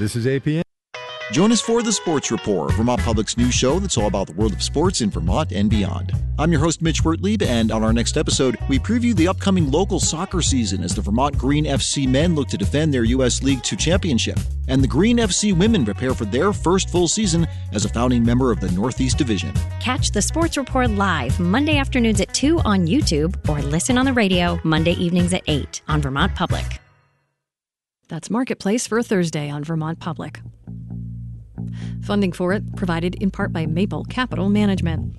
This is APN. Join us for the Sports Report, Vermont Public's news show that's all about the world of sports in Vermont and beyond. I'm your host, Mitch Wertlieb, and on our next episode, we preview the upcoming local soccer season as the Vermont Green FC men look to defend their U.S. League II championship, and the Green FC women prepare for their first full season as a founding member of the Northeast Division. Catch the Sports Report live Monday afternoons at 2 on YouTube or listen on the radio Monday evenings at 8 on Vermont Public. That's Marketplace for Thursday on Vermont Public. Funding for it provided in part by Maple Capital Management.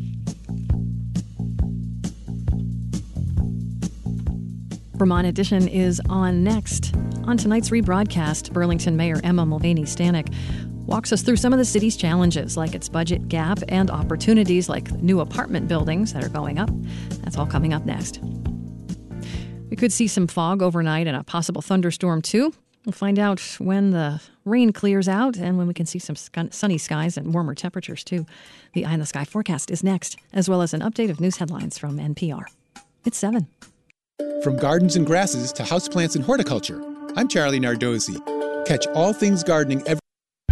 Vermont Edition is on next. On tonight's rebroadcast, Burlington Mayor Emma Mulvaney Stanek walks us through some of the city's challenges, like its budget gap and opportunities like new apartment buildings that are going up. That's all coming up next. We could see some fog overnight and a possible thunderstorm, too. We'll find out when the rain clears out and when we can see some sunny skies and warmer temperatures, too. The Eye in the Sky forecast is next, as well as an update of news headlines from NPR. It's 7. From gardens and grasses to houseplants and horticulture, I'm Charlie Nardozzi. Catch all things gardening every...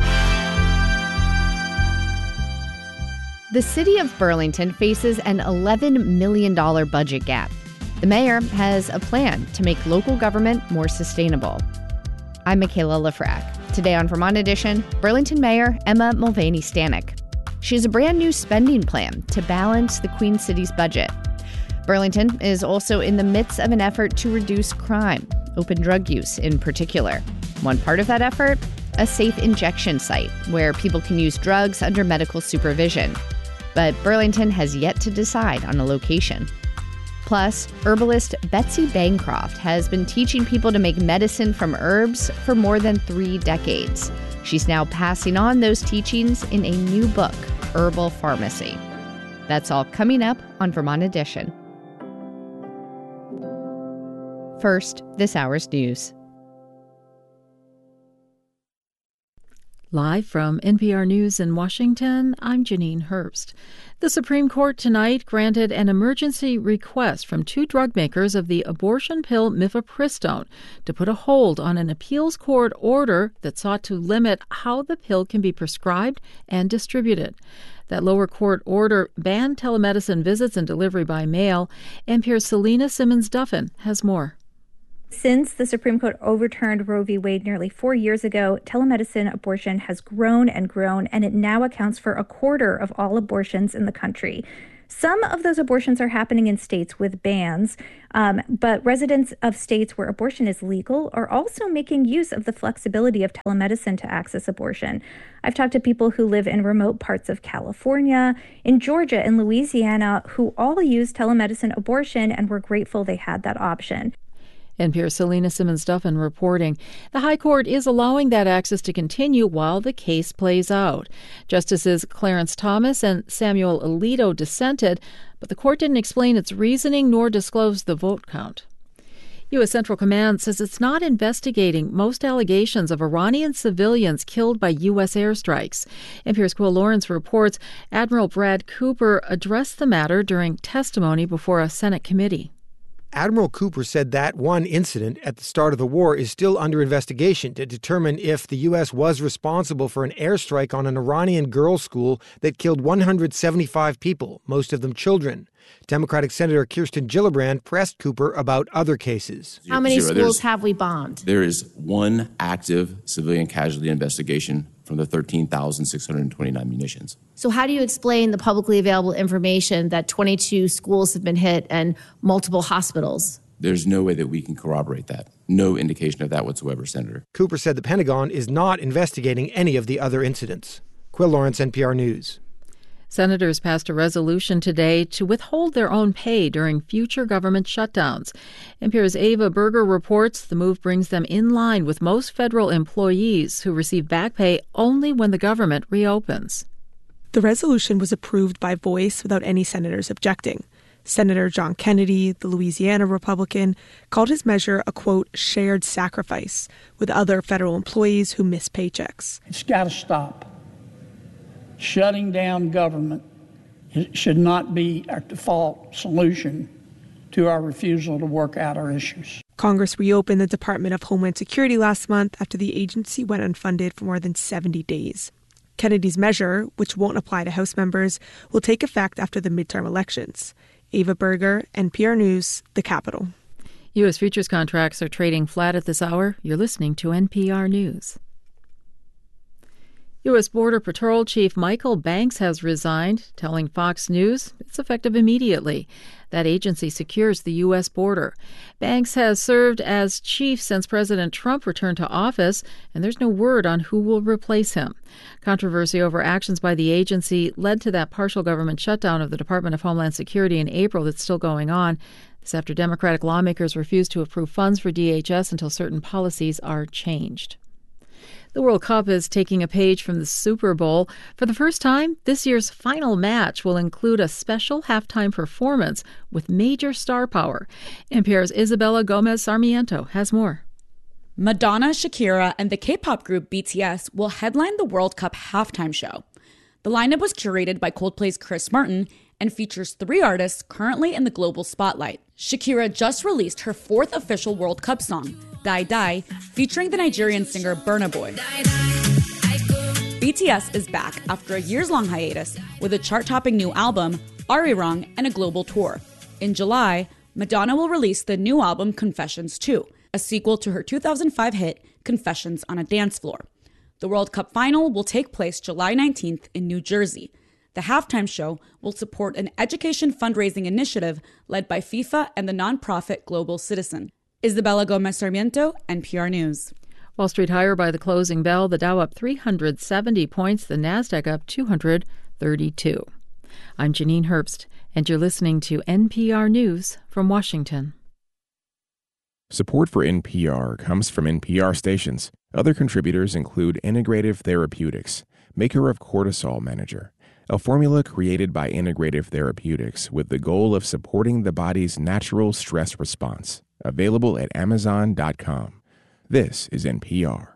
The city of Burlington faces an $11 million budget gap. The mayor has a plan to make local government more sustainable. I'm Michaela Lafrac. Today on Vermont Edition, Burlington Mayor Emma Mulvaney Stanek. She has a brand new spending plan to balance the Queen City's budget. Burlington is also in the midst of an effort to reduce crime, open drug use in particular. One part of that effort, a safe injection site where people can use drugs under medical supervision. But Burlington has yet to decide on a location. Plus, herbalist Betsy Bancroft has been teaching people to make medicine from herbs for more than 3 decades. She's now passing on those teachings in a new book, Herbal Pharmacy. That's all coming up on Vermont Edition. First, this hour's news. Live from NPR News in Washington, I'm Janine Herbst. The Supreme Court tonight granted an emergency request from 2 drug makers of the abortion pill mifepristone to put a hold on an appeals court order that sought to limit how the pill can be prescribed and distributed. That lower court order banned telemedicine visits and delivery by mail. NPR's Selena Simmons-Duffin has more. Since the Supreme Court overturned Roe v. Wade nearly 4 years ago, telemedicine abortion has grown, and it now accounts for 1/4 of all abortions in the country. Some of those abortions are happening in states with bans, but residents of states where abortion is legal are also making use of the flexibility of telemedicine to access abortion. I've talked to people who live in remote parts of California, in Georgia, and Louisiana, who all use telemedicine abortion and were grateful they had that option. NPR's Selena Simmons-Duffin reporting. The High Court is allowing that access to continue while the case plays out. Justices Clarence Thomas and Samuel Alito dissented, but the court didn't explain its reasoning nor disclose the vote count. U.S. Central Command says it's not investigating most allegations of Iranian civilians killed by U.S. airstrikes. NPR's Quill Lawrence reports Admiral Brad Cooper addressed the matter during testimony before a Senate committee. Admiral Cooper said that one incident at the start of the war is still under investigation to determine if the U.S. was responsible for an airstrike on an Iranian girls' school that killed 175 people, most of them children. Democratic Senator Kirsten Gillibrand pressed Cooper about other cases. How many schools have we bombed? There is one active civilian casualty investigation from the 13,629 munitions. So how do you explain the publicly available information that 22 schools have been hit and multiple hospitals? There's no way that we can corroborate that. No indication of that whatsoever, Senator. Cooper said the Pentagon is not investigating any of the other incidents. Quill Lawrence, NPR News. Senators passed a resolution today to withhold their own pay during future government shutdowns. NPR's Ava Berger reports the move brings them in line with most federal employees who receive back pay only when the government reopens. The resolution was approved by voice without any senators objecting. Senator John Kennedy, the Louisiana Republican, called his measure a, quote, shared sacrifice with other federal employees who miss paychecks. It's got to stop. Shutting down government should not be our default solution to our refusal to work out our issues. Congress reopened the Department of Homeland Security last month after the agency went unfunded for more than 70 days. Kennedy's measure, which won't apply to House members, will take effect after the midterm elections. Ava Berger, NPR News, the Capitol. U.S. futures contracts are trading flat at this hour. You're listening to NPR News. U.S. Border Patrol Chief Michael Banks has resigned, telling Fox News it's effective immediately. That agency secures the U.S. border. Banks has served as chief since President Trump returned to office, and there's no word on who will replace him. Controversy over actions by the agency led to that partial government shutdown of the Department of Homeland Security in April that's still going on. This after Democratic lawmakers refused to approve funds for DHS until certain policies are changed. The World Cup is taking a page from the Super Bowl. For the first time, this year's final match will include a special halftime performance with major star power. NPR's Isabella Gomez Sarmiento has more. Madonna, Shakira, and the K-pop group BTS will headline the World Cup halftime show. The lineup was curated by Coldplay's Chris Martin and features 3 artists currently in the global spotlight. Shakira just released her 4th official World Cup song, Die Die, featuring the Nigerian singer Burna Boy. BTS is back after a years-long hiatus with a chart-topping new album, Arirang, and a global tour. In July, Madonna will release the new album Confessions 2, a sequel to her 2005 hit Confessions on a Dance Floor. The World Cup final will take place July 19th in New Jersey. The halftime show will support an education fundraising initiative led by FIFA and the nonprofit Global Citizen. Isabella Gomez Sarmiento, NPR News. Wall Street higher by the closing bell. The Dow up 370 points. The Nasdaq up 232. I'm Janine Herbst, and you're listening to NPR News from Washington. Support for NPR comes from NPR stations. Other contributors include Integrative Therapeutics, maker of Cortisol Manager, a formula created by Integrative Therapeutics with the goal of supporting the body's natural stress response. Available at Amazon.com. This is NPR.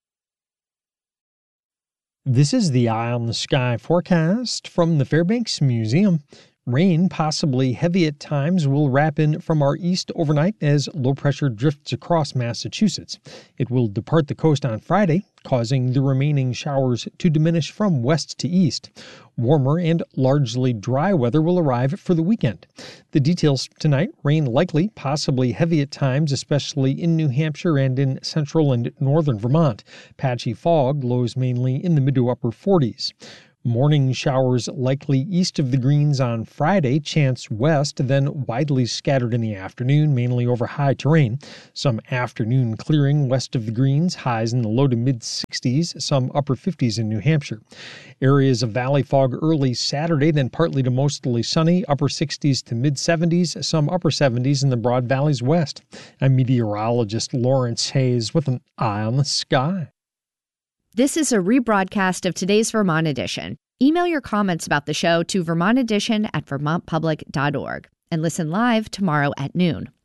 This is the Eye on the Sky forecast from the Fairbanks Museum. Rain, possibly heavy at times, will wrap in from our east overnight as low pressure drifts across Massachusetts. It will depart the coast on Friday, causing the remaining showers to diminish from west to east. Warmer and largely dry weather will arrive for the weekend. The details tonight: rain likely, possibly heavy at times, especially in New Hampshire and in central and northern Vermont. Patchy fog, lows mainly in the mid to upper 40s. Morning showers likely east of the Greens on Friday, chance west, then widely scattered in the afternoon, mainly over high terrain. Some afternoon clearing west of the Greens, highs in the low to mid-60s, some upper 50s in New Hampshire. Areas of valley fog early Saturday, then partly to mostly sunny, upper 60s to mid-70s, some upper 70s in the Broad Valleys west. I'm meteorologist Lawrence Hayes with an Eye on the Sky. This is a rebroadcast of today's Vermont Edition. Email your comments about the show to vermontedition@vermontpublic.org and listen live tomorrow at noon.